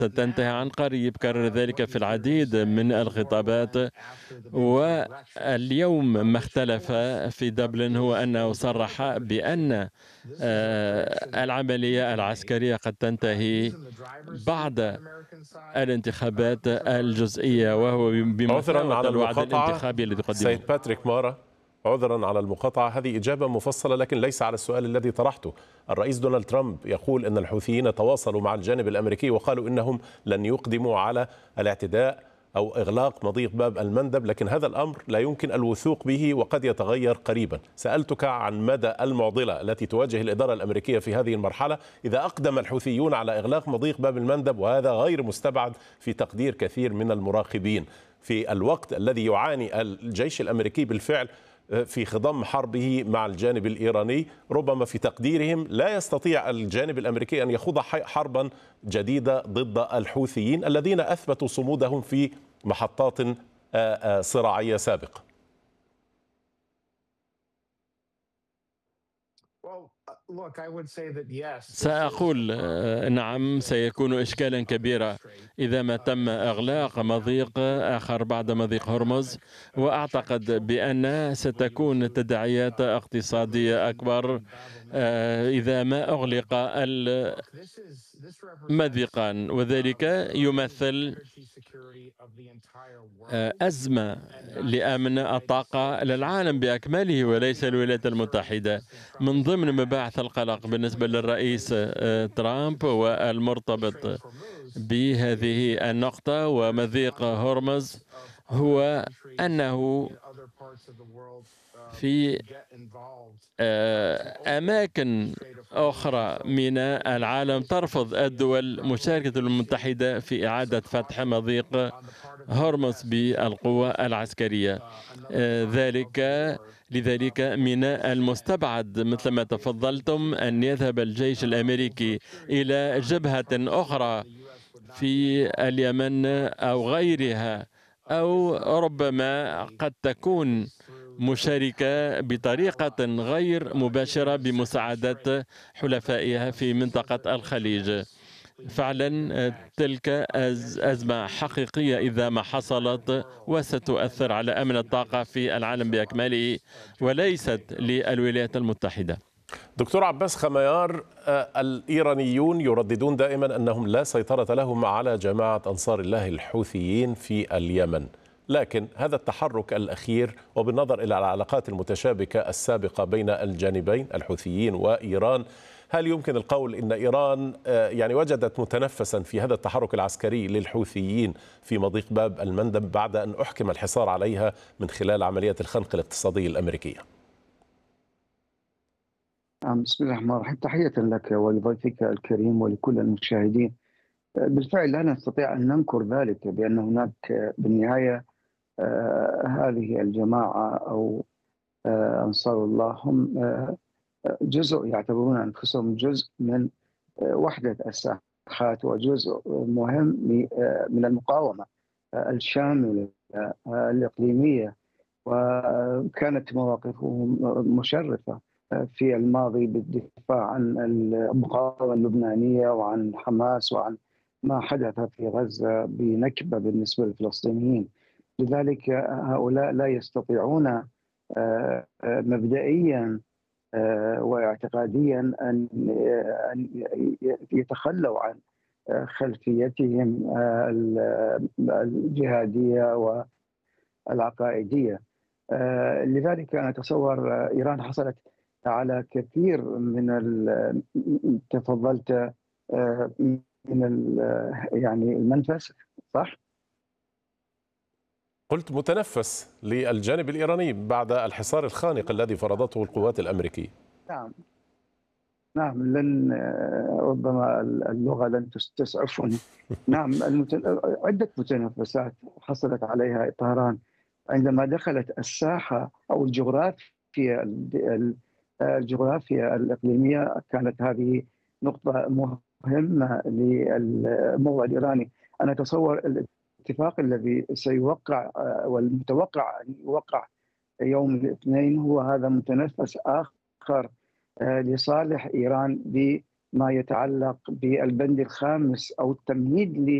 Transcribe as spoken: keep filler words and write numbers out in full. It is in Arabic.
ستنتهي عن قريب. كرر ذلك في العديد من الخطابات. واليوم ما اختلف في دبلن هو أنه صرح بأن آه، العملية العسكرية قد تنتهي بعد الانتخابات الجزئية، وهو عذرا بمثابة على الوعد المقاطعة الانتخابي الذي قدمه. سيد باتريك مارا، عذرا على المقاطعة، هذه إجابة مفصلة لكن ليس على السؤال الذي طرحته. الرئيس دونالد ترامب يقول أن الحوثيين تواصلوا مع الجانب الأمريكي وقالوا إنهم لن يقدموا على الاعتداء أو إغلاق مضيق باب المندب، لكن هذا الأمر لا يمكن الوثوق به وقد يتغير قريبا. سألتك عن مدى المعضلة التي تواجه الإدارة الأمريكية في هذه المرحلة إذا أقدم الحوثيون على إغلاق مضيق باب المندب، وهذا غير مستبعد في تقدير كثير من المراقبين في الوقت الذي يعاني الجيش الأمريكي بالفعل في خضم حربه مع الجانب الإيراني. ربما في تقديرهم لا يستطيع الجانب الأمريكي أن يخوض حربا جديدة ضد الحوثيين الذين أثبتوا صمودهم في محطات صراعية سابقة. سأقول نعم، سيكون إشكالا كبيرا إذا ما تم إغلاق مضيق آخر بعد مضيق هرمز، وأعتقد بأن ستكون تداعيات اقتصادية أكبر إذا ما أغلق المضيقان، وذلك يمثل أزمة لأمن الطاقة للعالم بأكمله وليس الولايات المتحدة. من ضمن مباعث القلق بالنسبة للرئيس ترامب والمرتبط بهذه النقطة ومضيق هرمز هو أنه في أماكن أخرى من العالم ترفض الدول مشاركة المتحدة في إعادة فتح مضيق هرمز بالقوة العسكرية. ذلك لذلك من المستبعد مثل ما تفضلتم أن يذهب الجيش الأمريكي إلى جبهة أخرى في اليمن أو غيرها، أو ربما قد تكون مشاركة بطريقة غير مباشرة بمساعدة حلفائها في منطقة الخليج. فعلا تلك أزمة حقيقية إذا ما حصلت، وستؤثر على أمن الطاقة في العالم بأكمله وليست للولايات المتحدة. دكتور عباس خميار، الإيرانيون يرددون دائما أنهم لا سيطرة لهم على جماعة أنصار الله الحوثيين في اليمن، لكن هذا التحرك الأخير وبالنظر إلى العلاقات المتشابكة السابقة بين الجانبين الحوثيين وإيران، هل يمكن القول إن إيران يعني وجدت متنفسا في هذا التحرك العسكري للحوثيين في مضيق باب المندب بعد أن أحكم الحصار عليها من خلال عملية الخنق الاقتصادي الأمريكية؟ بسم الله الرحمن الرحيم. تحية لك ولضيفك الكريم ولكل المشاهدين. بالفعل لا نستطيع أن ننكر ذلك، بأن هناك بالنهاية هذه الجماعة أو أنصار الله هم جزء، يعتبرون أنفسهم جزء من وحدة الساحات وجزء مهم من المقاومة الشاملة الإقليمية، وكانت مواقفهم مشرفة في الماضي بالدفاع عن المقاومة اللبنانية وعن حماس وعن ما حدث في غزة بنكبة بالنسبة للفلسطينيين. لذلك هؤلاء لا يستطيعون مبدئيا واعتقاديا أن يتخلوا عن خلفيتهم الجهادية والعقائدية. لذلك أنا أتصور إيران حصلت على كثير من تفضلت من يعني المنفس، صح؟ قلت متنفس للجانب الإيراني بعد الحصار الخانق الذي فرضته القوات الأمريكية. نعم نعم، لن ربما اللغة لن تسعفني. نعم، عدة متنفسات حصلت عليها طهران عندما دخلت الساحة أو الجغرافيا الجغرافيا الإقليمية. كانت هذه نقطة مهمة للموضوع الإيراني. أنا أتصور الاتفاق الذي سيوقع والمتوقع أن يوقع يوم الاثنين هو هذا متنفس آخر لصالح إيران ما يتعلق بالبند الخامس أو التمهيد